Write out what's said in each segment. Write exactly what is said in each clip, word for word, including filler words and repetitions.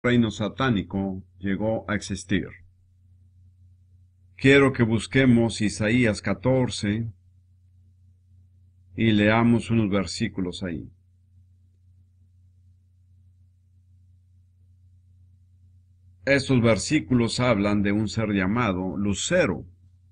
reino satánico llegó a existir. Quiero que busquemos Isaías catorce y leamos unos versículos ahí. Estos versículos hablan de un ser llamado Lucero.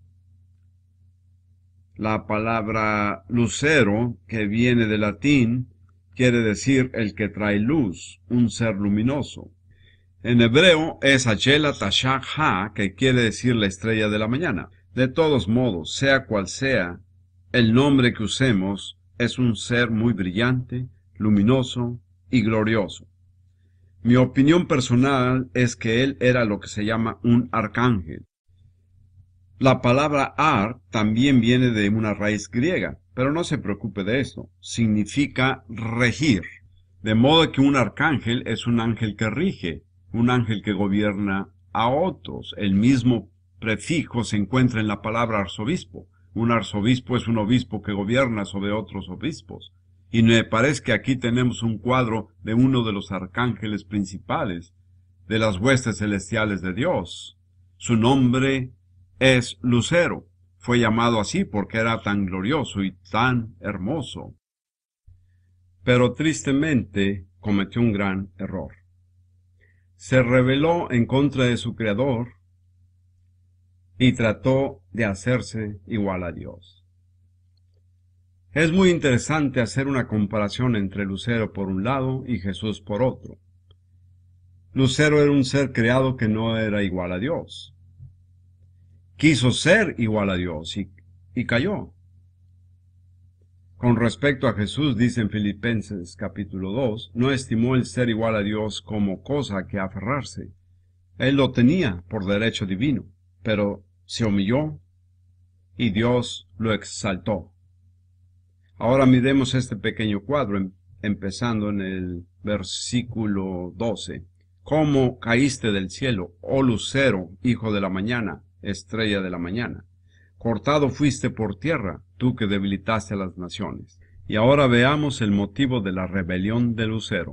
La palabra lucero, que viene del latín, quiere decir el que trae luz, un ser luminoso. En hebreo es Hachela Tashach Ha, que quiere decir la estrella de la mañana. De todos modos, sea cual sea el nombre que usemos, es un ser muy brillante, luminoso y glorioso. Mi opinión personal es que él era lo que se llama un arcángel. La palabra ar también viene de una raíz griega, pero no se preocupe de esto. Significa regir. De modo que un arcángel es un ángel que rige, un ángel que gobierna a otros. El mismo prefijo se encuentra en la palabra arzobispo. Un arzobispo es un obispo que gobierna sobre otros obispos. Y me parece que aquí tenemos un cuadro de uno de los arcángeles principales de las huestes celestiales de Dios. Su nombre es Lucero. Fue llamado así porque era tan glorioso y tan hermoso. Pero tristemente cometió un gran error. Se rebeló en contra de su Creador y trató de hacerse igual a Dios. Es muy interesante hacer una comparación entre Lucero por un lado y Jesús por otro. Lucero era un ser creado que no era igual a Dios. Quiso ser igual a Dios y, y cayó. Con respecto a Jesús, dice en Filipenses capítulo dos, no estimó el ser igual a Dios como cosa que aferrarse. Él lo tenía por derecho divino, pero se humilló y Dios lo exaltó. Ahora miremos este pequeño cuadro, em, empezando en el versículo doce. ¿Cómo caíste del cielo, oh lucero, hijo de la mañana, estrella de la mañana? Cortado fuiste por tierra, tú que debilitaste a las naciones. Y ahora veamos el motivo de la rebelión de Lucero.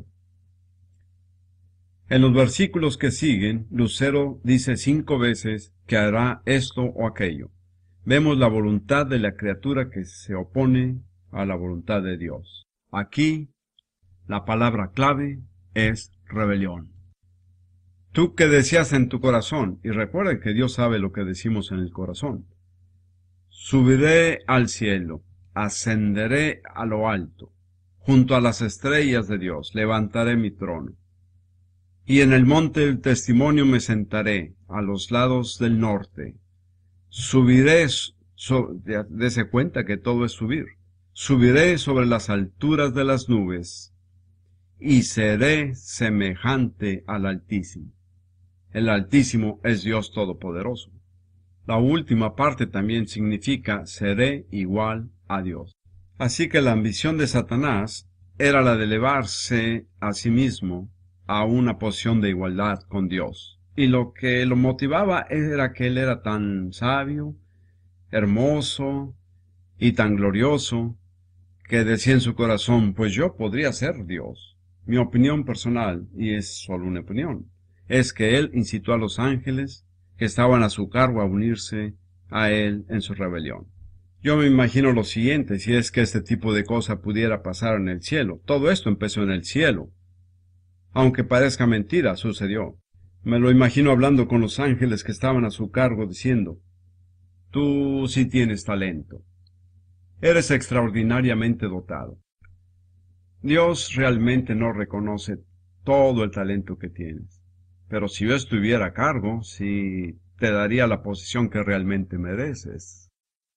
En los versículos que siguen, Lucero dice cinco veces que hará esto o aquello. Vemos la voluntad de la criatura que se opone a la voluntad de Dios. Aquí, la palabra clave es rebelión. Tú que decías en tu corazón, y recuerda que Dios sabe lo que decimos en el corazón, subiré al cielo, ascenderé a lo alto, junto a las estrellas de Dios, levantaré mi trono. Y en el monte del testimonio me sentaré, a los lados del norte. Subiré, so, dese cuenta que todo es subir. Subiré sobre las alturas de las nubes, y seré semejante al Altísimo. El Altísimo es Dios Todopoderoso. La última parte también significa seré igual a Dios. Así que la ambición de Satanás era la de elevarse a sí mismo a una posición de igualdad con Dios. Y lo que lo motivaba era que él era tan sabio, hermoso y tan glorioso, que decía en su corazón, pues yo podría ser Dios. Mi opinión personal, y es solo una opinión, es que él incitó a los ángeles que estaban a su cargo a unirse a él en su rebelión. Yo me imagino lo siguiente, si es que este tipo de cosa pudiera pasar en el cielo. Todo esto empezó en el cielo. Aunque parezca mentira, sucedió. Me lo imagino hablando con los ángeles que estaban a su cargo diciendo, tú sí tienes talento. Eres extraordinariamente dotado. Dios realmente no reconoce todo el talento que tienes. Pero si yo estuviera a cargo, sí te daría la posición que realmente mereces.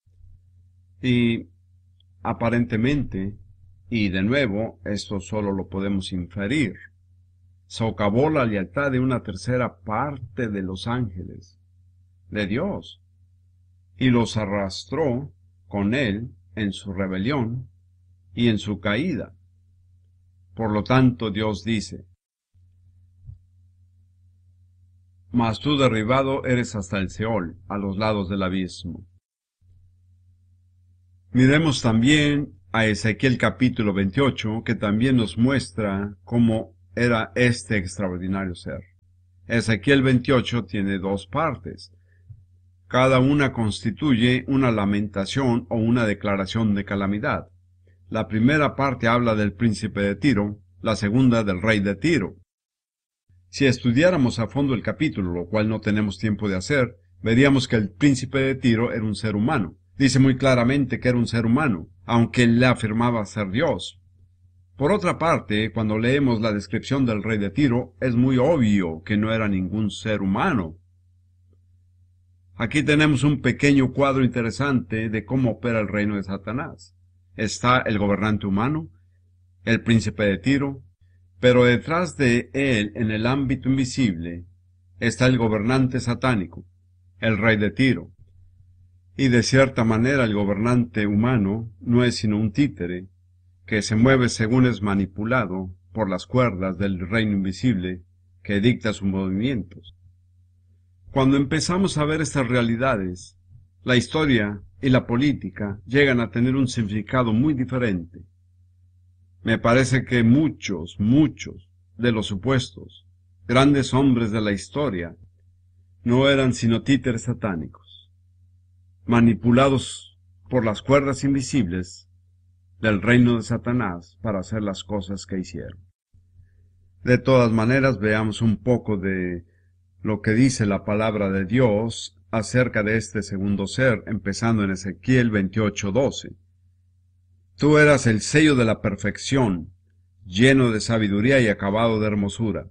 Y aparentemente, y de nuevo, esto solo lo podemos inferir, socavó la lealtad de una tercera parte de los ángeles, de Dios, y los arrastró con él en su rebelión y en su caída. Por lo tanto, Dios dice, mas tú derribado eres hasta el Seol, a los lados del abismo. Miremos también a Ezequiel capítulo veintiocho, que también nos muestra cómo era este extraordinario ser. Ezequiel veintiocho tiene dos partes. Cada una constituye una lamentación o una declaración de calamidad. La primera parte habla del príncipe de Tiro, la segunda del rey de Tiro. Si estudiáramos a fondo el capítulo, lo cual no tenemos tiempo de hacer, veríamos que el príncipe de Tiro era un ser humano. Dice muy claramente que era un ser humano, aunque él le afirmaba ser Dios. Por otra parte, cuando leemos la descripción del rey de Tiro, es muy obvio que no era ningún ser humano. Aquí tenemos un pequeño cuadro interesante de cómo opera el reino de Satanás. Está el gobernante humano, el príncipe de Tiro, pero detrás de él, en el ámbito invisible, está el gobernante satánico, el rey de Tiro. Y de cierta manera el gobernante humano no es sino un títere, que se mueve según es manipulado por las cuerdas del reino invisible que dicta sus movimientos. Cuando empezamos a ver estas realidades, la historia y la política llegan a tener un significado muy diferente. Me parece que muchos, muchos de los supuestos grandes hombres de la historia no eran sino títeres satánicos, manipulados por las cuerdas invisibles del reino de Satanás para hacer las cosas que hicieron. De todas maneras, veamos un poco de lo que dice la palabra de Dios acerca de este segundo ser, empezando en Ezequiel veintiocho doce. Tú eras el sello de la perfección, lleno de sabiduría y acabado de hermosura.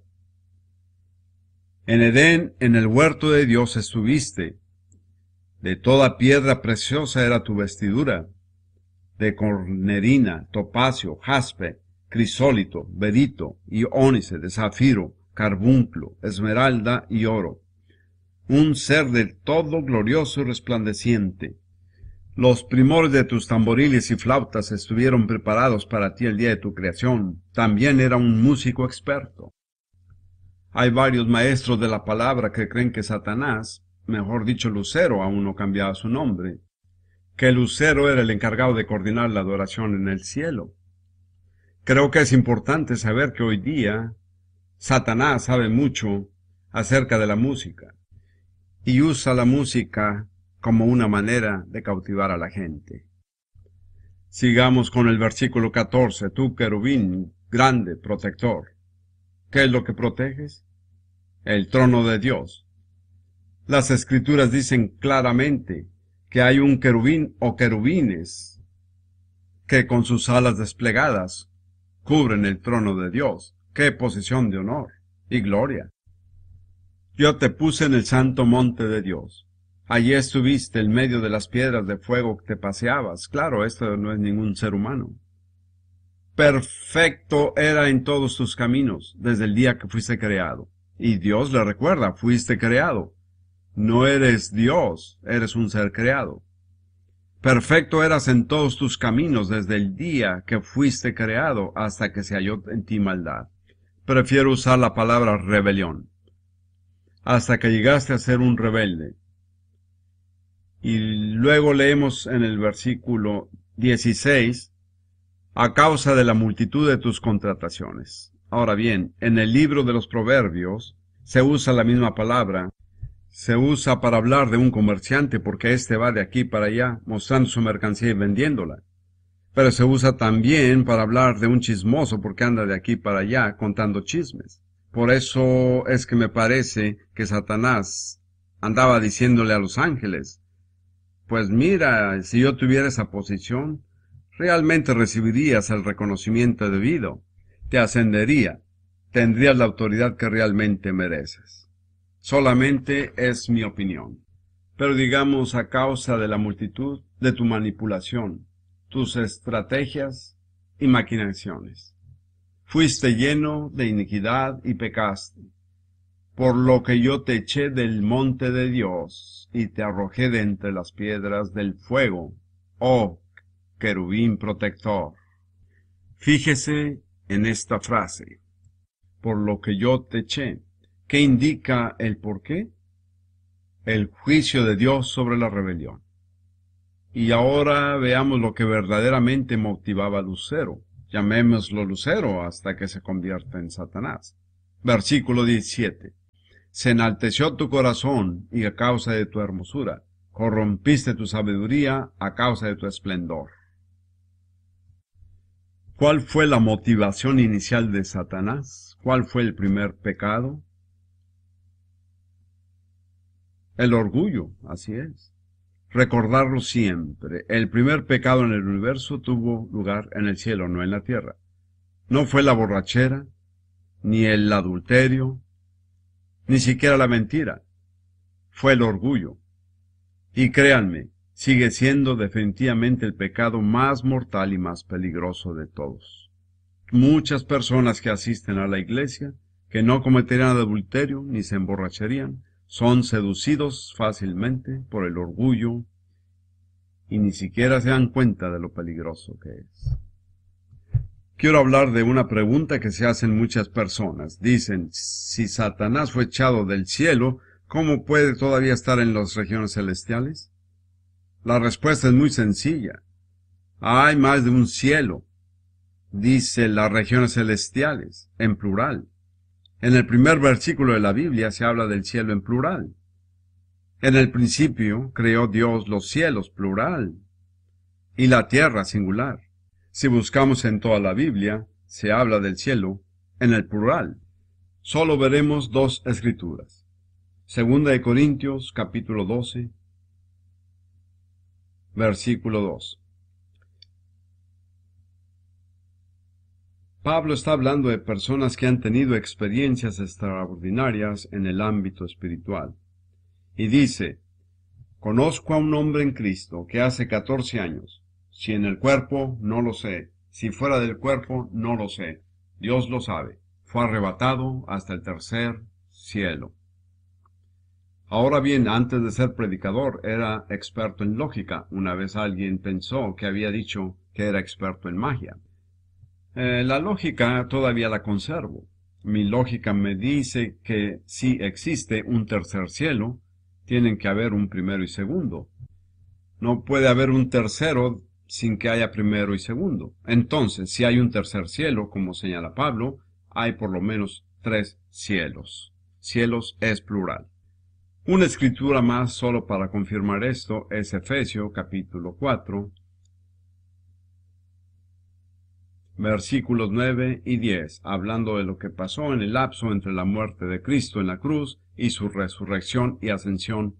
En Edén, en el huerto de Dios estuviste. De toda piedra preciosa era tu vestidura, de cornerina, topacio, jaspe, crisólito, berito y ónice, de zafiro, carbunclo, esmeralda y oro. Un ser del todo glorioso y resplandeciente. Los primores de tus tamboriles y flautas estuvieron preparados para ti el día de tu creación. También era un músico experto. Hay varios maestros de la palabra que creen que Satanás, mejor dicho Lucero, aún no cambiaba su nombre, que Lucero era el encargado de coordinar la adoración en el cielo. Creo que es importante saber que hoy día Satanás sabe mucho acerca de la música y usa la música como una manera de cautivar a la gente. Sigamos con el versículo catorce. Tú, querubín, grande, protector. ¿Qué es lo que proteges? El trono de Dios. Las Escrituras dicen claramente que hay un querubín o querubines que con sus alas desplegadas cubren el trono de Dios. ¡Qué posición de honor y gloria! Yo te puse en el santo monte de Dios. Allí estuviste en medio de las piedras de fuego que te paseabas. Claro, esto no es ningún ser humano. Perfecto era en todos tus caminos desde el día que fuiste creado. Y Dios le recuerda, fuiste creado. No eres Dios, eres un ser creado. Perfecto eras en todos tus caminos desde el día que fuiste creado hasta que se halló en ti maldad. Prefiero usar la palabra rebelión. Hasta que llegaste a ser un rebelde. Y luego leemos en el versículo dieciséis, a causa de la multitud de tus contrataciones. Ahora bien, en el libro de los Proverbios se usa la misma palabra. Se usa para hablar de un comerciante porque éste va de aquí para allá mostrando su mercancía y vendiéndola. Pero se usa también para hablar de un chismoso porque anda de aquí para allá contando chismes. Por eso es que me parece que Satanás andaba diciéndole a los ángeles, pues mira, si yo tuviera esa posición, realmente recibirías el reconocimiento debido, te ascendería, tendrías la autoridad que realmente mereces. Solamente es mi opinión. Pero digamos a causa de la multitud de tu manipulación, tus estrategias y maquinaciones. Fuiste lleno de iniquidad y pecaste, por lo que yo te eché del monte de Dios y te arrojé de entre las piedras del fuego, oh querubín protector. Fíjese en esta frase, por lo que yo te eché. ¿Qué indica el por qué? El juicio de Dios sobre la rebelión. Y ahora veamos lo que verdaderamente motivaba a Lucero. Llamémoslo Lucero hasta que se convierta en Satanás. Versículo diecisiete. Se enalteció tu corazón y a causa de tu hermosura. Corrompiste tu sabiduría a causa de tu esplendor. ¿Cuál fue la motivación inicial de Satanás? ¿Cuál fue el primer pecado? El orgullo, así es. Recordarlo siempre. El primer pecado en el universo tuvo lugar en el cielo, no en la tierra. No fue la borrachera, ni el adulterio, ni siquiera la mentira. Fue el orgullo. Y créanme, sigue siendo definitivamente el pecado más mortal y más peligroso de todos. Muchas personas que asisten a la iglesia, que no cometerían adulterio ni se emborracharían, son seducidos fácilmente por el orgullo y ni siquiera se dan cuenta de lo peligroso que es. Quiero hablar de una pregunta que se hacen muchas personas. Dicen, si Satanás fue echado del cielo, ¿cómo puede todavía estar en las regiones celestiales? La respuesta es muy sencilla. Hay más de un cielo, dice las regiones celestiales, en plural. En el primer versículo de la Biblia se habla del cielo en plural. En el principio creó Dios los cielos, plural, y la tierra, singular. Si buscamos en toda la Biblia, se habla del cielo en el plural. Solo veremos dos escrituras. Segunda de Corintios, capítulo doce, versículo dos. Pablo está hablando de personas que han tenido experiencias extraordinarias en el ámbito espiritual. Y dice, conozco a un hombre en Cristo que hace catorce años, si en el cuerpo, no lo sé, si fuera del cuerpo, no lo sé, Dios lo sabe, fue arrebatado hasta el tercer cielo. Ahora bien, antes de ser predicador, era experto en lógica. Una vez alguien pensó que había dicho que era experto en magia. Eh, la lógica todavía la conservo. Mi lógica me dice que si existe un tercer cielo, tienen que haber un primero y segundo. No puede haber un tercero sin que haya primero y segundo. Entonces, si hay un tercer cielo, como señala Pablo, hay por lo menos tres cielos. Cielos es plural. Una escritura más solo para confirmar esto es Efesios capítulo cuatro, versículos nueve y diez, hablando de lo que pasó en el lapso entre la muerte de Cristo en la cruz y su resurrección y ascensión.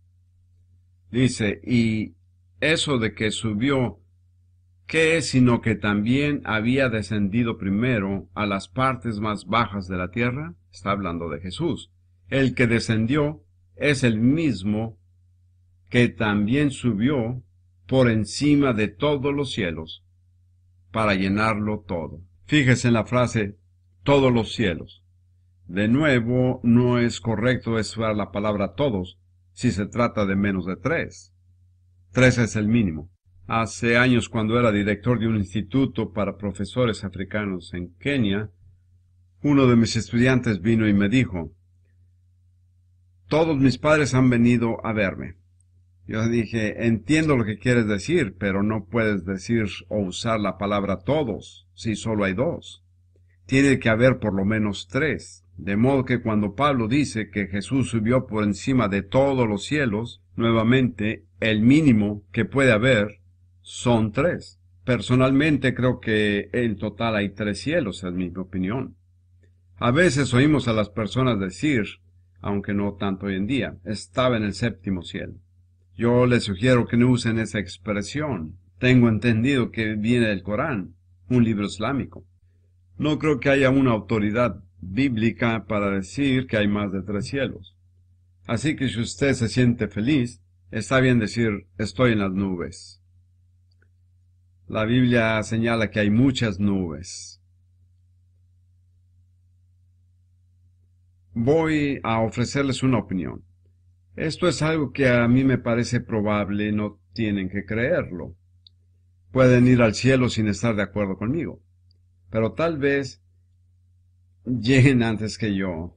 Dice, y eso de que subió, ¿qué es sino que también había descendido primero a las partes más bajas de la tierra? Está hablando de Jesús. El que descendió es el mismo que también subió por encima de todos los cielos, para llenarlo todo. Fíjese en la frase, todos los cielos. De nuevo, no es correcto usar la palabra todos, si se trata de menos de tres. Tres es el mínimo. Hace años, cuando era director de un instituto para profesores africanos en Kenia, uno de mis estudiantes vino y me dijo, todos mis padres han venido a verme. Yo dije, entiendo lo que quieres decir, pero no puedes decir o usar la palabra todos, si solo hay dos. Tiene que haber por lo menos tres. De modo que cuando Pablo dice que Jesús subió por encima de todos los cielos, nuevamente, el mínimo que puede haber son tres. Personalmente creo que en total hay tres cielos, es mi opinión. A veces oímos a las personas decir, aunque no tanto hoy en día, estaba en el séptimo cielo. Yo les sugiero que no usen esa expresión. Tengo entendido que viene del Corán, un libro islámico. No creo que haya una autoridad bíblica para decir que hay más de tres cielos. Así que si usted se siente feliz, está bien decir, estoy en las nubes. La Biblia señala que hay muchas nubes. Voy a ofrecerles una opinión. Esto es algo que a mí me parece probable, no tienen que creerlo. Pueden ir al cielo sin estar de acuerdo conmigo, pero tal vez lleguen antes que yo.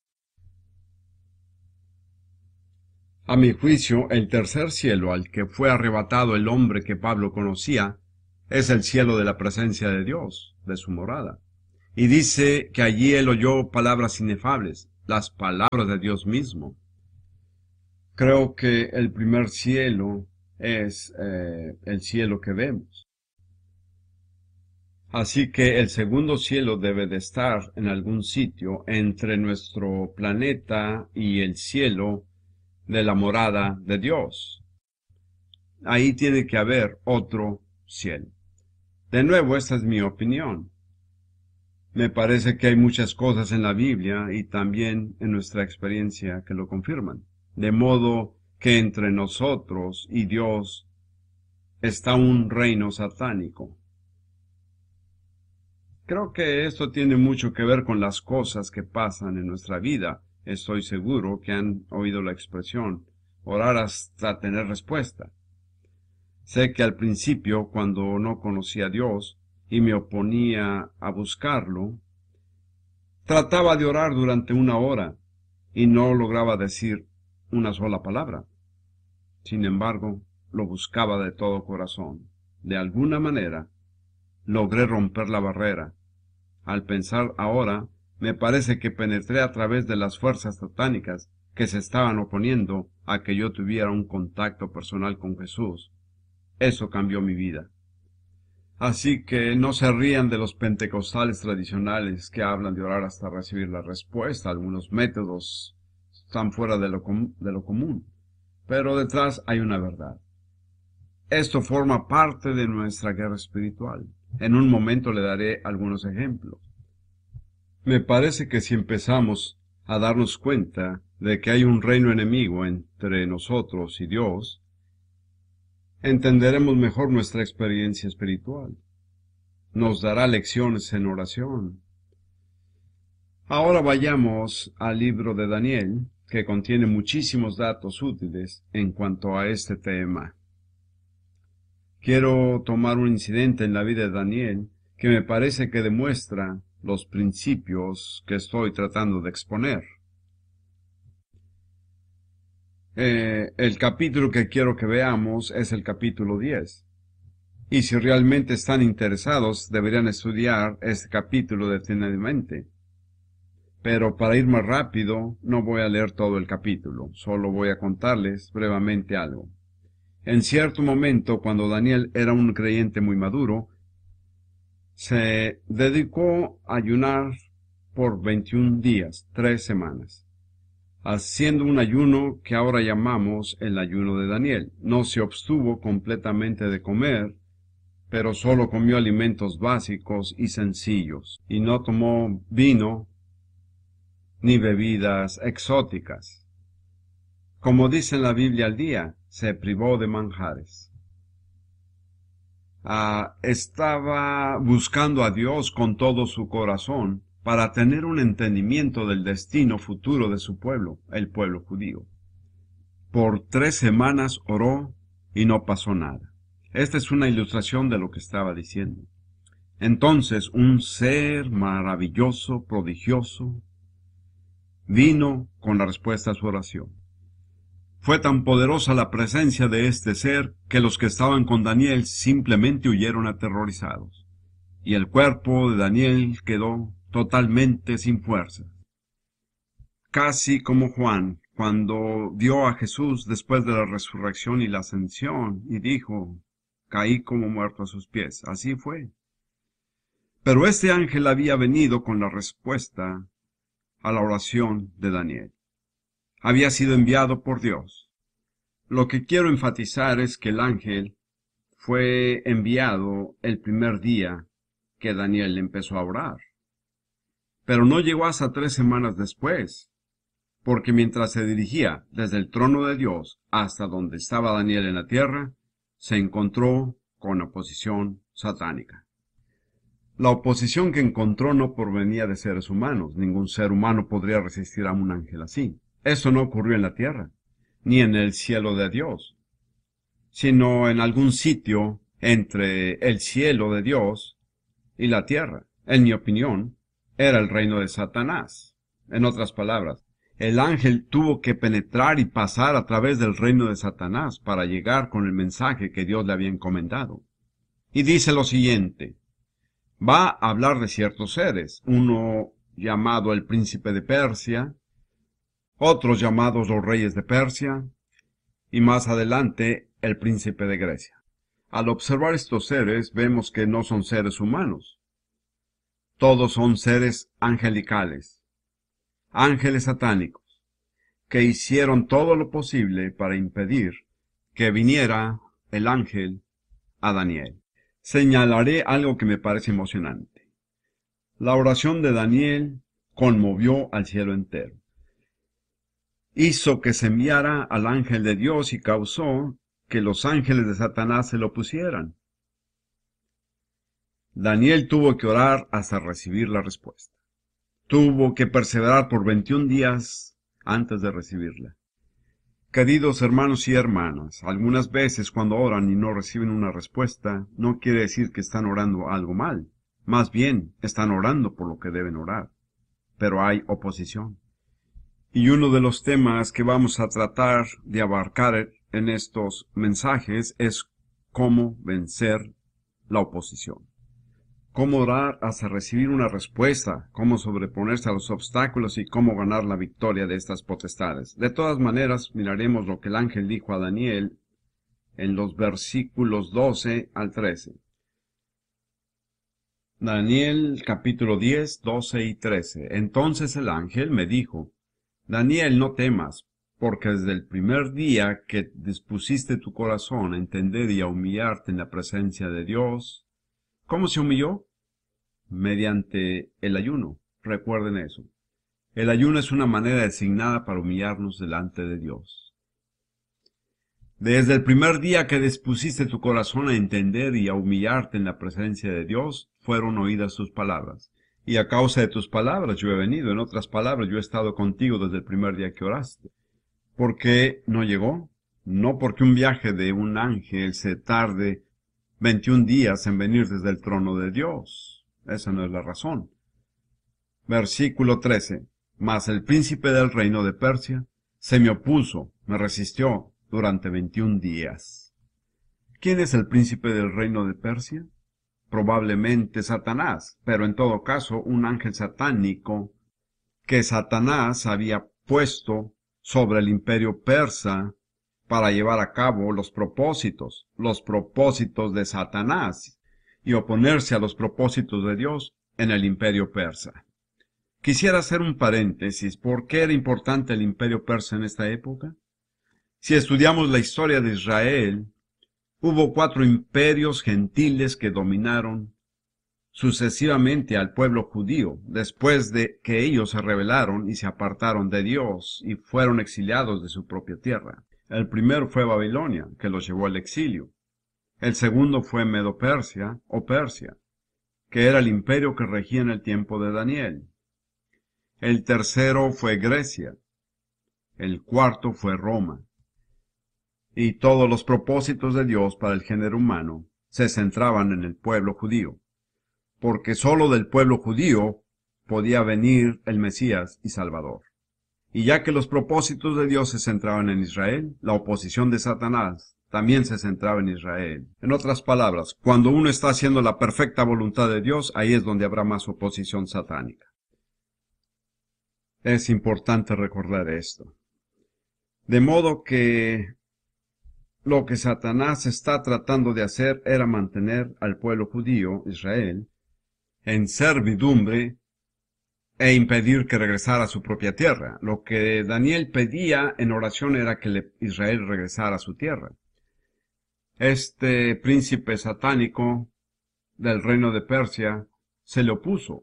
A mi juicio, el tercer cielo al que fue arrebatado el hombre que Pablo conocía es el cielo de la presencia de Dios, de su morada. Y dice que allí él oyó palabras inefables, las palabras de Dios mismo. Creo que el primer cielo es eh, el cielo que vemos. Así que el segundo cielo debe de estar en algún sitio entre nuestro planeta y el cielo de la morada de Dios. Ahí tiene que haber otro cielo. De nuevo, esta es mi opinión. Me parece que hay muchas cosas en la Biblia y también en nuestra experiencia que lo confirman. De modo que entre nosotros y Dios está un reino satánico. Creo que esto tiene mucho que ver con las cosas que pasan en nuestra vida. Estoy seguro que han oído la expresión, orar hasta tener respuesta. Sé que al principio, cuando no conocía a Dios y me oponía a buscarlo, trataba de orar durante una hora y no lograba decir una sola palabra. Sin embargo, lo buscaba de todo corazón. De alguna manera, logré romper la barrera. Al pensar ahora, me parece que penetré a través de las fuerzas satánicas que se estaban oponiendo a que yo tuviera un contacto personal con Jesús. Eso cambió mi vida. Así que no se rían de los pentecostales tradicionales que hablan de orar hasta recibir la respuesta. Algunos métodos están fuera de lo, com de lo común, pero detrás hay una verdad. Esto forma parte de nuestra guerra espiritual. En un momento le daré algunos ejemplos. Me parece que si empezamos a darnos cuenta de que hay un reino enemigo entre nosotros y Dios, entenderemos mejor nuestra experiencia espiritual. Nos dará lecciones en oración. Ahora vayamos al libro de Daniel, que contiene muchísimos datos útiles en cuanto a este tema. Quiero tomar un incidente en la vida de Daniel que me parece que demuestra los principios que estoy tratando de exponer. Eh, el capítulo que quiero que veamos es el capítulo diez. Y si realmente están interesados, deberían estudiar este capítulo detenidamente. Pero para ir más rápido, no voy a leer todo el capítulo, solo voy a contarles brevemente algo. En cierto momento, cuando Daniel era un creyente muy maduro, se dedicó a ayunar por veintiún días, tres semanas, haciendo un ayuno que ahora llamamos el ayuno de Daniel. No se abstuvo completamente de comer, pero solo comió alimentos básicos y sencillos, y no tomó vino ni bebidas exóticas. Como dice en la Biblia al día, se privó de manjares. Ah, estaba buscando a Dios con todo su corazón para tener un entendimiento del destino futuro de su pueblo, el pueblo judío. Por tres semanas oró y no pasó nada. Esta es una ilustración de lo que estaba diciendo. Entonces un ser maravilloso, prodigioso, vino con la respuesta a su oración. Fue tan poderosa la presencia de este ser que los que estaban con Daniel simplemente huyeron aterrorizados, y el cuerpo de Daniel quedó totalmente sin fuerzas. Casi como Juan, cuando vio a Jesús después de la resurrección y la ascensión, y dijo, caí como muerto a sus pies. Así fue. Pero este ángel había venido con la respuesta a la oración de Daniel. Había sido enviado por Dios. Lo que quiero enfatizar es que el ángel fue enviado el primer día que Daniel empezó a orar. Pero no llegó hasta tres semanas después, porque mientras se dirigía desde el trono de Dios hasta donde estaba Daniel en la tierra, se encontró con oposición satánica. La oposición que encontró no provenía de seres humanos. Ningún ser humano podría resistir a un ángel así. Eso no ocurrió en la tierra, ni en el cielo de Dios, sino en algún sitio entre el cielo de Dios y la tierra. En mi opinión, era el reino de Satanás. En otras palabras, el ángel tuvo que penetrar y pasar a través del reino de Satanás para llegar con el mensaje que Dios le había encomendado. Y dice lo siguiente: va a hablar de ciertos seres, uno llamado el príncipe de Persia, otros llamados los reyes de Persia, y más adelante el príncipe de Grecia. Al observar estos seres, vemos que no son seres humanos. Todos son seres angelicales, ángeles satánicos, que hicieron todo lo posible para impedir que viniera el ángel a Daniel. Señalaré algo que me parece emocionante. La oración de Daniel conmovió al cielo entero. Hizo que se enviara al ángel de Dios y causó que los ángeles de Satanás se lo pusieran. Daniel tuvo que orar hasta recibir la respuesta. Tuvo que perseverar por veintiún días antes de recibirla. Queridos hermanos y hermanas, algunas veces cuando oran y no reciben una respuesta, no quiere decir que están orando algo mal. Más bien, están orando por lo que deben orar. Pero hay oposición. Y uno de los temas que vamos a tratar de abarcar en estos mensajes es cómo vencer la oposición. Cómo orar hasta recibir una respuesta, cómo sobreponerse a los obstáculos y cómo ganar la victoria de estas potestades. De todas maneras, miraremos lo que el ángel dijo a Daniel en los versículos doce al trece. Daniel capítulo diez, doce y trece. Entonces el ángel me dijo: Daniel, no temas, porque desde el primer día que dispusiste tu corazón a entender y a humillarte en la presencia de Dios. ¿Cómo se humilló? Mediante el ayuno. Recuerden eso. El ayuno es una manera designada para humillarnos delante de Dios. Desde el primer día que dispusiste tu corazón a entender y a humillarte en la presencia de Dios, fueron oídas tus palabras. Y a causa de tus palabras yo he venido. En otras palabras, yo he estado contigo desde el primer día que oraste. ¿Por qué no llegó? No porque un viaje de un ángel se tarde veintiún días en venir desde el trono de Dios. Esa no es la razón. Versículo trece. Mas el príncipe del reino de Persia se me opuso, me resistió durante veintiún días. ¿Quién es el príncipe del reino de Persia? Probablemente Satanás, pero en todo caso un ángel satánico que Satanás había puesto sobre el imperio persa para llevar a cabo los propósitos, los propósitos de Satanás y oponerse a los propósitos de Dios en el imperio persa. Quisiera hacer un paréntesis. ¿Por qué era importante el imperio persa en esta época? Si estudiamos la historia de Israel, hubo cuatro imperios gentiles que dominaron sucesivamente al pueblo judío, después de que ellos se rebelaron y se apartaron de Dios y fueron exiliados de su propia tierra. El primero fue Babilonia, que los llevó al exilio. El segundo fue Medo-Persia o Persia, que era el imperio que regía en el tiempo de Daniel. El tercero fue Grecia. El cuarto fue Roma. Y todos los propósitos de Dios para el género humano se centraban en el pueblo judío, porque sólo del pueblo judío podía venir el Mesías y Salvador. Y ya que los propósitos de Dios se centraban en Israel, la oposición de Satanás también se centraba en Israel. En otras palabras, cuando uno está haciendo la perfecta voluntad de Dios, ahí es donde habrá más oposición satánica. Es importante recordar esto. De modo que lo que Satanás está tratando de hacer era mantener al pueblo judío, Israel, en servidumbre e impedir que regresara a su propia tierra. Lo que Daniel pedía en oración era que Israel regresara a su tierra. Este príncipe satánico del reino de Persia se le opuso.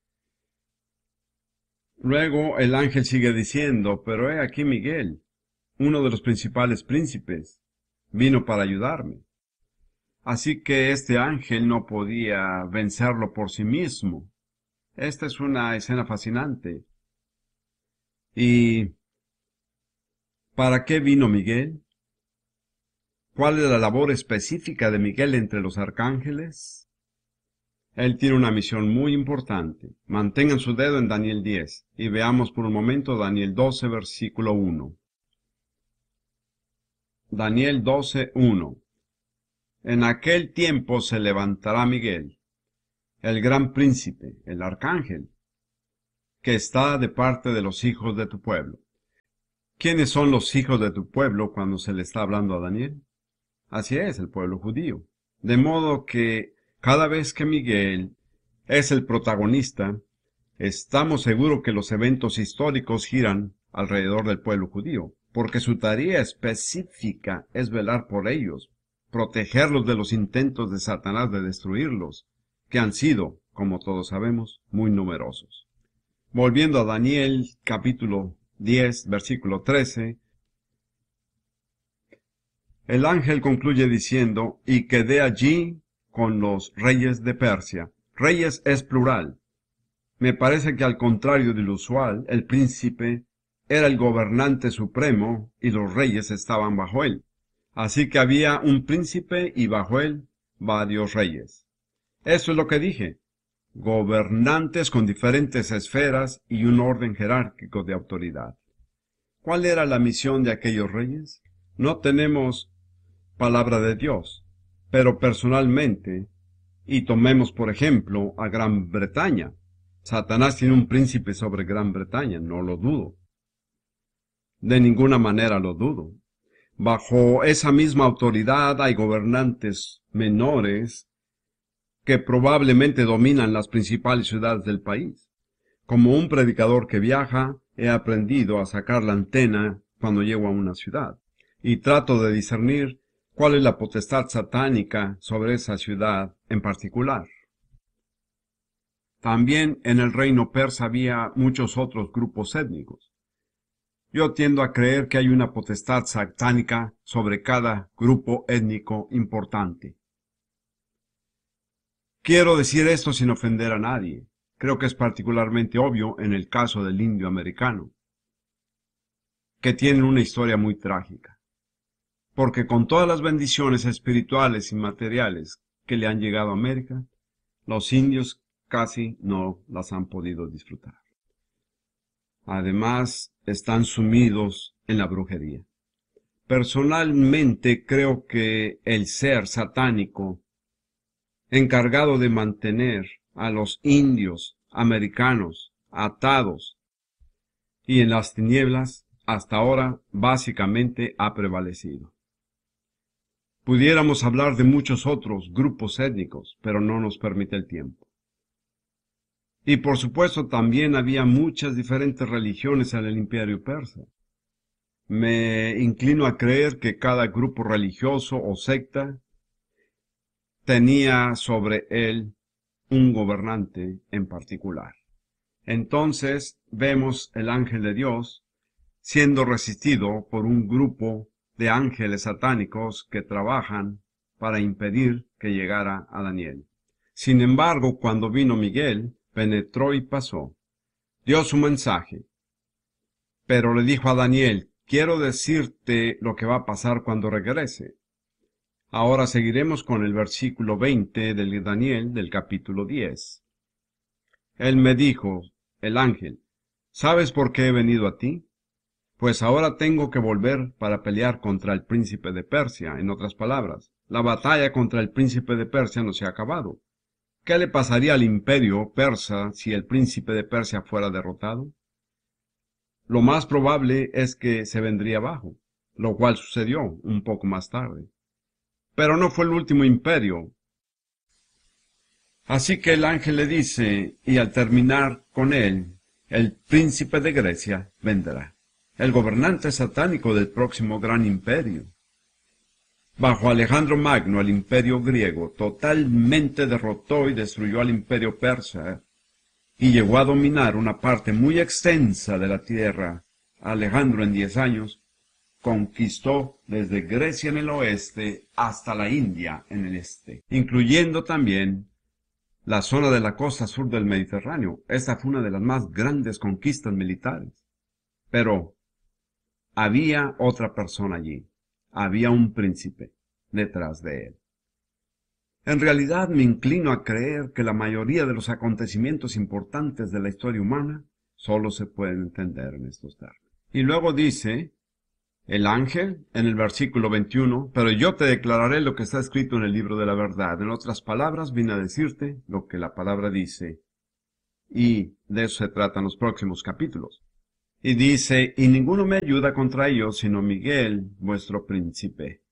Luego el ángel sigue diciendo: pero he aquí Miguel, uno de los principales príncipes, vino para ayudarme. Así que este ángel no podía vencerlo por sí mismo. Esta es una escena fascinante. ¿Y para qué vino Miguel? ¿Cuál es la labor específica de Miguel entre los arcángeles? Él tiene una misión muy importante. Mantengan su dedo en Daniel diez y veamos por un momento Daniel doce, versículo uno. Daniel doce, uno. En aquel tiempo se levantará Miguel, el gran príncipe, el arcángel, que está de parte de los hijos de tu pueblo. ¿Quiénes son los hijos de tu pueblo cuando se le está hablando a Daniel? Así es, el pueblo judío. De modo que cada vez que Miguel es el protagonista, estamos seguros que los eventos históricos giran alrededor del pueblo judío, porque su tarea específica es velar por ellos, protegerlos de los intentos de Satanás de destruirlos, que han sido, como todos sabemos, muy numerosos. Volviendo a Daniel capítulo diez, versículo trece, el ángel concluye diciendo, y quedé allí con los reyes de Persia. Reyes es plural. Me parece que al contrario del usual, el príncipe era el gobernante supremo y los reyes estaban bajo él. Así que había un príncipe y bajo él varios reyes. Eso es lo que dije. Gobernantes con diferentes esferas y un orden jerárquico de autoridad. ¿Cuál era la misión de aquellos reyes? No tenemos palabra de Dios, pero personalmente, y tomemos por ejemplo a Gran Bretaña. Satanás tiene un príncipe sobre Gran Bretaña, no lo dudo. De ninguna manera lo dudo. Bajo esa misma autoridad hay gobernantes menores que probablemente dominan las principales ciudades del país. Como un predicador que viaja, he aprendido a sacar la antena cuando llego a una ciudad, y trato de discernir cuál es la potestad satánica sobre esa ciudad en particular. También en el reino persa había muchos otros grupos étnicos. Yo tiendo a creer que hay una potestad satánica sobre cada grupo étnico importante. Quiero decir esto sin ofender a nadie. Creo que es particularmente obvio en el caso del indio americano, que tienen una historia muy trágica. Porque con todas las bendiciones espirituales y materiales que le han llegado a América, los indios casi no las han podido disfrutar. Además, están sumidos en la brujería. Personalmente creo que el ser satánico encargado de mantener a los indios americanos atados y en las tinieblas hasta ahora básicamente ha prevalecido. Pudiéramos hablar de muchos otros grupos étnicos, pero no nos permite el tiempo. Y por supuesto también había muchas diferentes religiones en el imperio persa. Me inclino a creer que cada grupo religioso o secta tenía sobre él un gobernante en particular. Entonces vemos el ángel de Dios siendo resistido por un grupo de ángeles satánicos que trabajan para impedir que llegara a Daniel. Sin embargo, cuando vino Miguel, penetró y pasó. Dio su mensaje, pero le dijo a Daniel, quiero decirte lo que va a pasar cuando regrese. Ahora seguiremos con el versículo veinte del Daniel del capítulo diez. Él me dijo, el ángel, ¿sabes por qué he venido a ti? Pues ahora tengo que volver para pelear contra el príncipe de Persia. En otras palabras, la batalla contra el príncipe de Persia no se ha acabado. ¿Qué le pasaría al imperio persa si el príncipe de Persia fuera derrotado? Lo más probable es que se vendría abajo, lo cual sucedió un poco más tarde. Pero no fue el último imperio. Así que el ángel le dice, y al terminar con él, el príncipe de Grecia vendrá, el gobernante satánico del próximo gran imperio. Bajo Alejandro Magno, el imperio griego totalmente derrotó y destruyó al imperio persa, y llegó a dominar una parte muy extensa de la tierra. Alejandro en diez años conquistó desde Grecia en el oeste hasta la India en el este, incluyendo también la zona de la costa sur del Mediterráneo. Esta fue una de las más grandes conquistas militares. Pero había otra persona allí, había un príncipe detrás de él. En realidad me inclino a creer que la mayoría de los acontecimientos importantes de la historia humana solo se pueden entender en estos términos. Y luego dice el ángel en el versículo veintiuno, pero yo te declararé lo que está escrito en el libro de la verdad. En otras palabras, vine a decirte lo que la palabra dice. Y de eso se tratan los próximos capítulos. Y dice, y ninguno me ayuda contra ellos, sino Miguel, vuestro príncipe.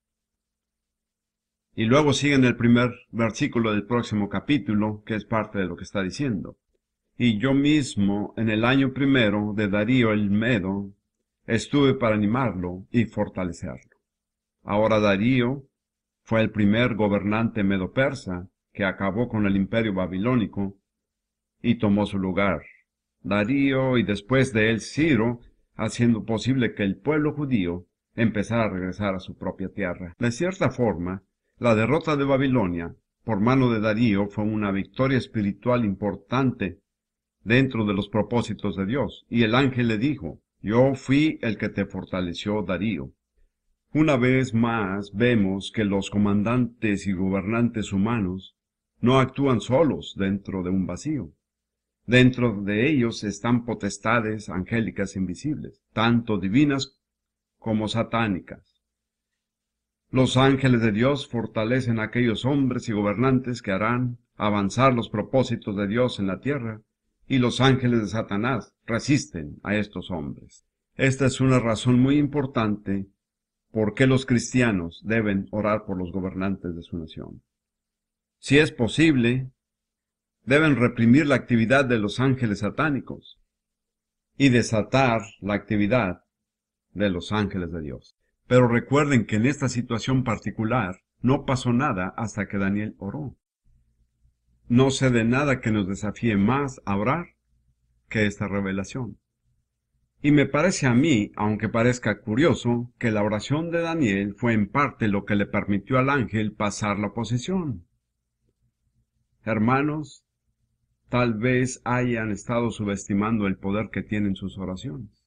Y luego sigue en el primer versículo del próximo capítulo, que es parte de lo que está diciendo. Y yo mismo, en el año primero de Darío el Medo, estuve para animarlo y fortalecerlo. Ahora Darío fue el primer gobernante medo-persa que acabó con el imperio babilónico y tomó su lugar. Darío y después de él Ciro, haciendo posible que el pueblo judío empezara a regresar a su propia tierra. De cierta forma, la derrota de Babilonia por mano de Darío fue una victoria espiritual importante dentro de los propósitos de Dios. Y el ángel le dijo, yo fui el que te fortaleció, Darío. Una vez más vemos que los comandantes y gobernantes humanos no actúan solos dentro de un vacío. Dentro de ellos están potestades angélicas invisibles, tanto divinas como satánicas. Los ángeles de Dios fortalecen a aquellos hombres y gobernantes que harán avanzar los propósitos de Dios en la tierra, y los ángeles de Satanás resisten a estos hombres. Esta es una razón muy importante por qué los cristianos deben orar por los gobernantes de su nación. Si es posible, deben reprimir la actividad de los ángeles satánicos y desatar la actividad de los ángeles de Dios. Pero recuerden que en esta situación particular no pasó nada hasta que Daniel oró. No sé de nada que nos desafíe más a orar que esta revelación. Y me parece a mí, aunque parezca curioso, que la oración de Daniel fue en parte lo que le permitió al ángel pasar la oposición. Hermanos, tal vez hayan estado subestimando el poder que tienen sus oraciones.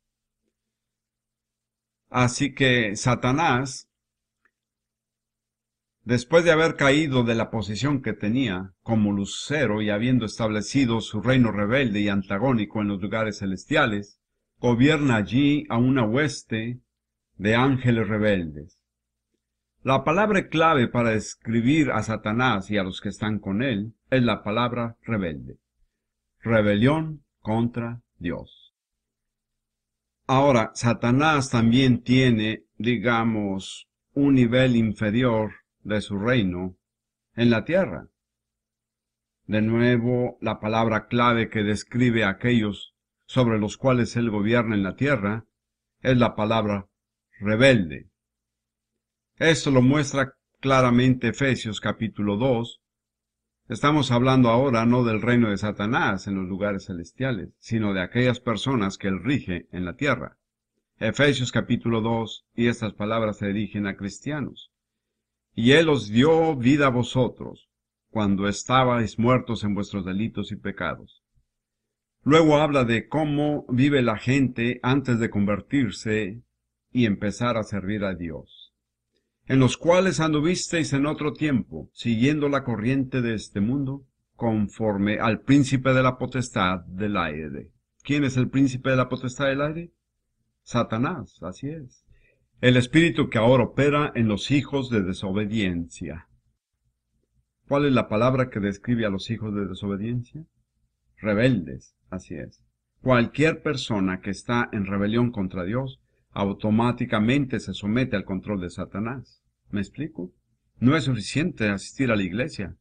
Así que Satanás, después de haber caído de la posición que tenía como lucero y habiendo establecido su reino rebelde y antagónico en los lugares celestiales, gobierna allí a una hueste de ángeles rebeldes. La palabra clave para describir a Satanás y a los que están con él es la palabra rebelde. Rebelión contra Dios. Ahora, Satanás también tiene, digamos, un nivel inferior de su reino en la tierra. De nuevo, la palabra clave que describe a aquellos sobre los cuales él gobierna en la tierra es la palabra rebelde. Esto lo muestra claramente Efesios capítulo dos. Estamos hablando ahora no del reino de Satanás en los lugares celestiales, sino de aquellas personas que él rige en la tierra. Efesios capítulo dos, y estas palabras se dirigen a cristianos. Y él os dio vida a vosotros, cuando estabais muertos en vuestros delitos y pecados. Luego habla de cómo vive la gente antes de convertirse y empezar a servir a Dios, en los cuales anduvisteis en otro tiempo, siguiendo la corriente de este mundo, conforme al príncipe de la potestad del aire. ¿Quién es el príncipe de la potestad del aire? Satanás, así es. El espíritu que ahora opera en los hijos de desobediencia. ¿Cuál es la palabra que describe a los hijos de desobediencia? Rebeldes, así es. Cualquier persona que está en rebelión contra Dios automáticamente se somete al control de Satanás. ¿Me explico? No es suficiente asistir a la iglesia.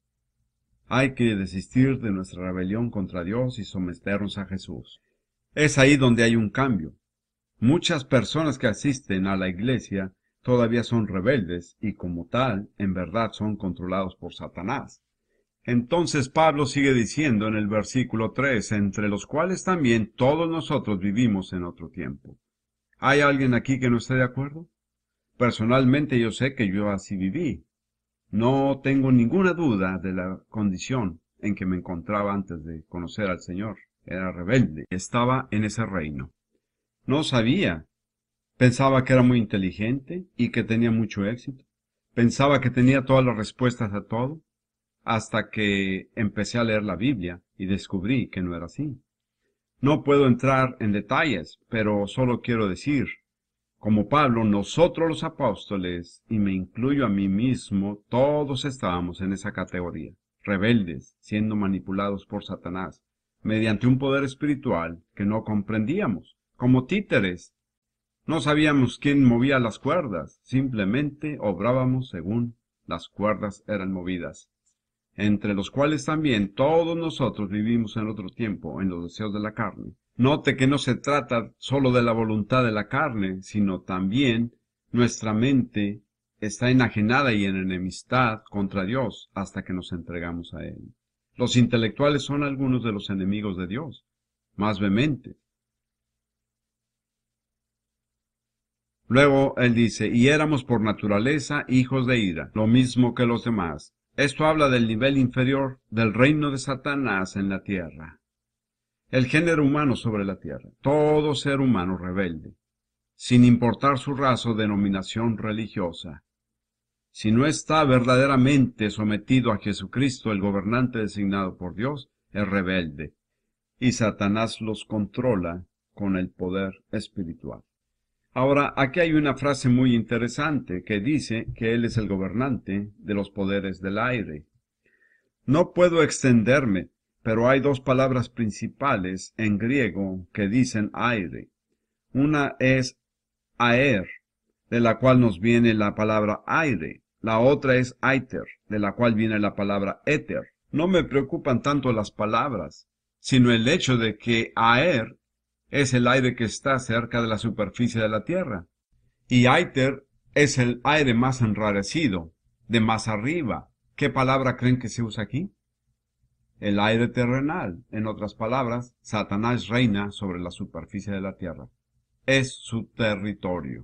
Hay que desistir de nuestra rebelión contra Dios y someternos a Jesús. Es ahí donde hay un cambio. Muchas personas que asisten a la iglesia todavía son rebeldes y como tal, en verdad son controlados por Satanás. Entonces Pablo sigue diciendo en el versículo tres, entre los cuales también todos nosotros vivimos en otro tiempo. ¿Hay alguien aquí que no esté de acuerdo? Personalmente yo sé que yo así viví. No tengo ninguna duda de la condición en que me encontraba antes de conocer al Señor. Era rebelde, estaba en ese reino. No sabía. Pensaba que era muy inteligente y que tenía mucho éxito. Pensaba que tenía todas las respuestas a todo, hasta que empecé a leer la Biblia y descubrí que no era así. No puedo entrar en detalles, pero solo quiero decir, como Pablo, nosotros los apóstoles, y me incluyo a mí mismo, todos estábamos en esa categoría, rebeldes, siendo manipulados por Satanás, mediante un poder espiritual que no comprendíamos, como títeres. No sabíamos quién movía las cuerdas, simplemente obrábamos según las cuerdas eran movidas, entre los cuales también todos nosotros vivimos en otro tiempo en los deseos de la carne. Note que no se trata solo de la voluntad de la carne, sino también nuestra mente está enajenada y en enemistad contra Dios hasta que nos entregamos a Él. Los intelectuales son algunos de los enemigos de Dios, más vehementes. Luego él dice, y éramos por naturaleza hijos de ira, lo mismo que los demás. Esto habla del nivel inferior del reino de Satanás en la tierra. El género humano sobre la tierra, todo ser humano rebelde, sin importar su raza o denominación religiosa. Si no está verdaderamente sometido a Jesucristo, el gobernante designado por Dios, es rebelde, y Satanás los controla con el poder espiritual. Ahora, aquí hay una frase muy interesante que dice que Él es el gobernante de los poderes del aire. No puedo extenderme, pero hay dos palabras principales en griego que dicen aire. Una es aer, de la cual nos viene la palabra aire. La otra es aether, de la cual viene la palabra éter. No me preocupan tanto las palabras, sino el hecho de que aer es el aire que está cerca de la superficie de la tierra, y aether es el aire más enrarecido, de más arriba. ¿Qué palabra creen que se usa aquí? El aire terrenal. En otras palabras, Satanás reina sobre la superficie de la tierra. Es su territorio.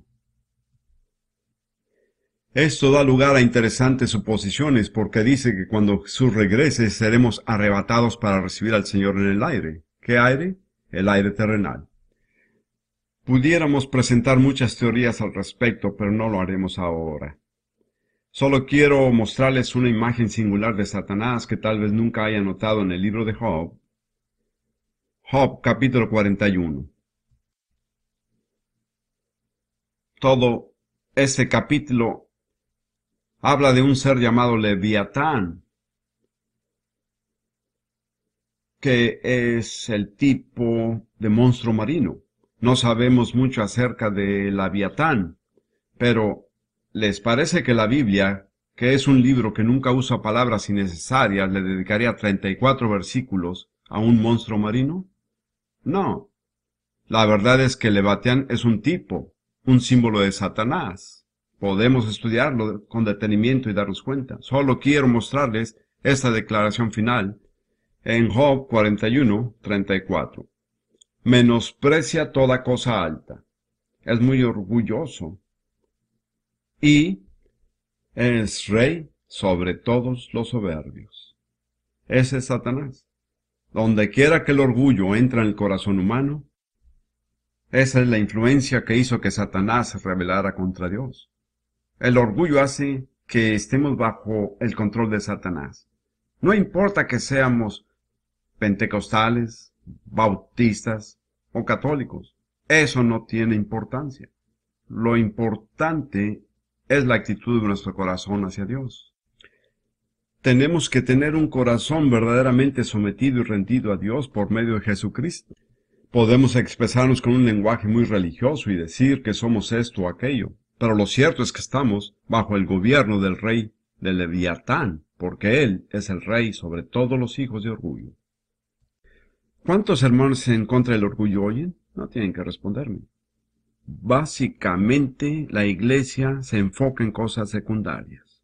Esto da lugar a interesantes suposiciones porque dice que cuando Jesús regrese seremos arrebatados para recibir al Señor en el aire. ¿Qué aire? El aire terrenal. Pudiéramos presentar muchas teorías al respecto, pero no lo haremos ahora. Solo quiero mostrarles una imagen singular de Satanás que tal vez nunca haya notado en el libro de Job. Job, capítulo cuarenta y uno. Todo este capítulo habla de un ser llamado Leviatán, que es el tipo de monstruo marino. No sabemos mucho acerca de Leviatán, pero ¿les parece que la Biblia, que es un libro que nunca usa palabras innecesarias, le dedicaría treinta y cuatro versículos a un monstruo marino? No. La verdad es que Leviatán es un tipo, un símbolo de Satanás. Podemos estudiarlo con detenimiento y darnos cuenta. Solo quiero mostrarles esta declaración final en Job cuarenta y uno, treinta y cuatro. Menosprecia toda cosa alta. Es muy orgulloso. Y es rey sobre todos los soberbios. Ese es Satanás. Donde quiera que el orgullo entra en el corazón humano, esa es la influencia que hizo que Satanás se rebelara contra Dios. El orgullo hace que estemos bajo el control de Satanás. No importa que seamos pentecostales, bautistas o católicos. Eso no tiene importancia. Lo importante es la actitud de nuestro corazón hacia Dios. Tenemos que tener un corazón verdaderamente sometido y rendido a Dios por medio de Jesucristo. Podemos expresarnos con un lenguaje muy religioso y decir que somos esto o aquello, pero lo cierto es que estamos bajo el gobierno del rey de Leviatán, porque él es el rey sobre todos los hijos de orgullo. ¿Cuántos sermones en contra del orgullo oyen? No tienen que responderme. Básicamente, la iglesia se enfoca en cosas secundarias.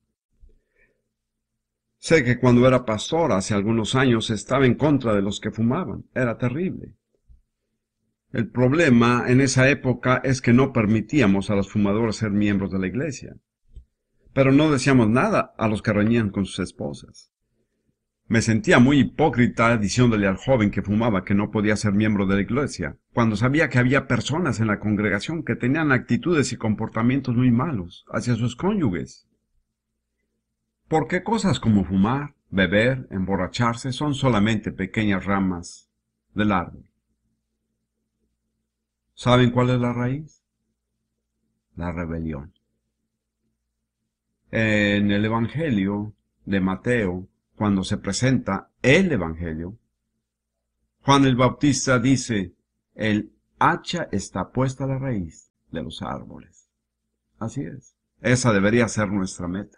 Sé que cuando era pastor hace algunos años estaba en contra de los que fumaban. Era terrible. El problema en esa época es que no permitíamos a los fumadores ser miembros de la iglesia. Pero no decíamos nada a los que reñían con sus esposas. Me sentía muy hipócrita diciéndole al joven que fumaba que no podía ser miembro de la iglesia, cuando sabía que había personas en la congregación que tenían actitudes y comportamientos muy malos hacia sus cónyuges. Porque cosas como fumar, beber, emborracharse son solamente pequeñas ramas del árbol. ¿Saben cuál es la raíz? La rebelión. En el Evangelio de Mateo, cuando se presenta el Evangelio, Juan el Bautista dice, el hacha está puesta a la raíz de los árboles. Así es. Esa debería ser nuestra meta.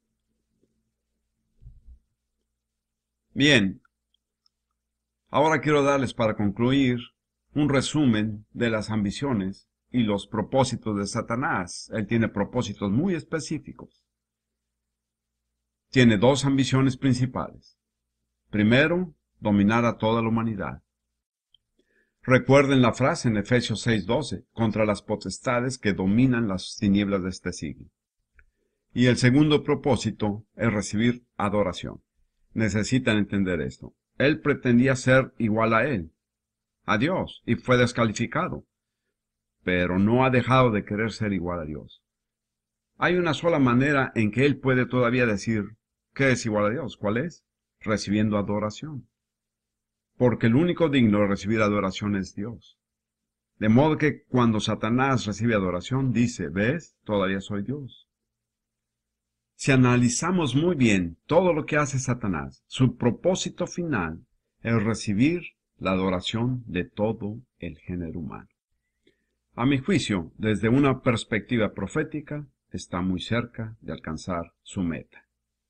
Bien. Ahora quiero darles para concluir un resumen de las ambiciones y los propósitos de Satanás. Él tiene propósitos muy específicos. Tiene dos ambiciones principales. Primero, dominar a toda la humanidad. Recuerden la frase en Efesios seis doce, contra las potestades que dominan las tinieblas de este siglo. Y el segundo propósito es recibir adoración. Necesitan entender esto. Él pretendía ser igual a él, a Dios, y fue descalificado. Pero no ha dejado de querer ser igual a Dios. Hay una sola manera en que él puede todavía decir que es igual a Dios. ¿Cuál es? Recibiendo adoración. Porque el único digno de recibir adoración es Dios. De modo que cuando Satanás recibe adoración, dice, ¿ves? Todavía soy Dios. Si analizamos muy bien todo lo que hace Satanás, su propósito final es recibir la adoración de todo el género humano. A mi juicio, desde una perspectiva profética, está muy cerca de alcanzar su meta.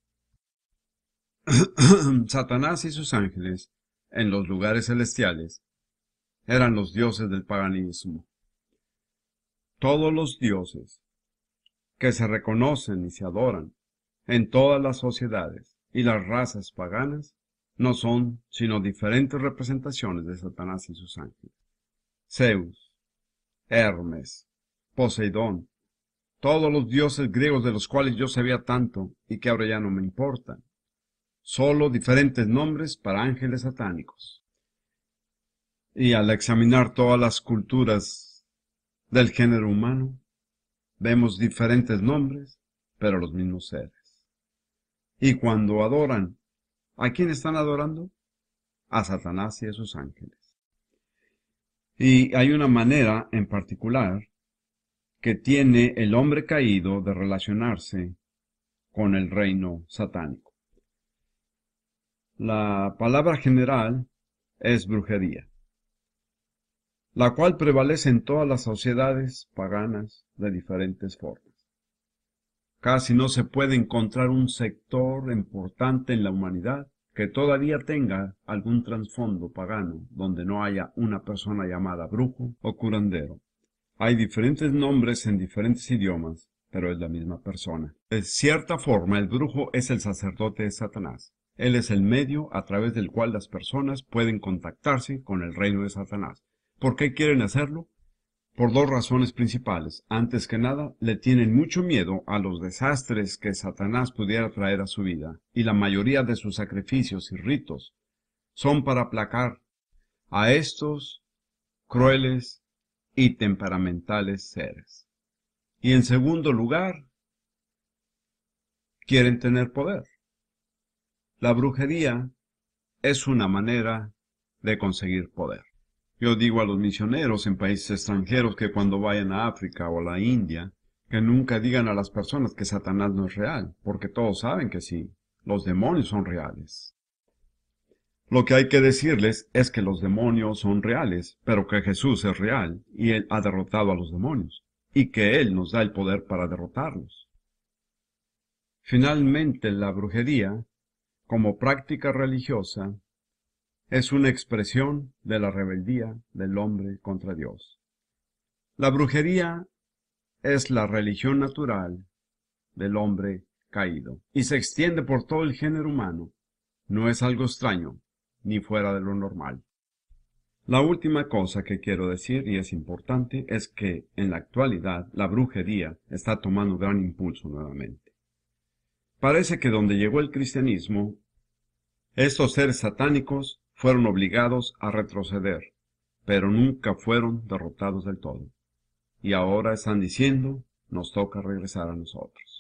Satanás y sus ángeles, en los lugares celestiales, eran los dioses del paganismo. Todos los dioses que se reconocen y se adoran en todas las sociedades y las razas paganas no son sino diferentes representaciones de Satanás y sus ángeles. Zeus, Hermes, Poseidón, todos los dioses griegos de los cuales yo sabía tanto y que ahora ya no me importan. Solo diferentes nombres para ángeles satánicos. Y al examinar todas las culturas del género humano, vemos diferentes nombres, pero los mismos seres. Y cuando adoran, ¿a quién están adorando? A Satanás y a sus ángeles. Y hay una manera en particular que tiene el hombre caído de relacionarse con el reino satánico. La palabra general es brujería, la cual prevalece en todas las sociedades paganas de diferentes formas. Casi no se puede encontrar un sector importante en la humanidad que todavía tenga algún trasfondo pagano donde no haya una persona llamada brujo o curandero. Hay diferentes nombres en diferentes idiomas, pero es la misma persona. De cierta forma, el brujo es el sacerdote de Satanás. Él es el medio a través del cual las personas pueden contactarse con el reino de Satanás. ¿Por qué quieren hacerlo? Por dos razones principales. Antes que nada, le tienen mucho miedo a los desastres que Satanás pudiera traer a su vida, y la mayoría de sus sacrificios y ritos son para aplacar a estos crueles y temperamentales seres. Y en segundo lugar, quieren tener poder. La brujería es una manera de conseguir poder. Yo digo a los misioneros en países extranjeros que cuando vayan a África o a la India, que nunca digan a las personas que Satanás no es real, porque todos saben que sí, los demonios son reales. Lo que hay que decirles es que los demonios son reales, pero que Jesús es real y Él ha derrotado a los demonios, y que Él nos da el poder para derrotarlos. Finalmente, la brujería, como práctica religiosa, es una expresión de la rebeldía del hombre contra Dios. La brujería es la religión natural del hombre caído y se extiende por todo el género humano. No es algo extraño ni fuera de lo normal. La última cosa que quiero decir, y es importante, es que en la actualidad la brujería está tomando gran impulso nuevamente. Parece que donde llegó el cristianismo, estos seres satánicos fueron obligados a retroceder, pero nunca fueron derrotados del todo. Y ahora están diciendo, nos toca regresar a nosotros.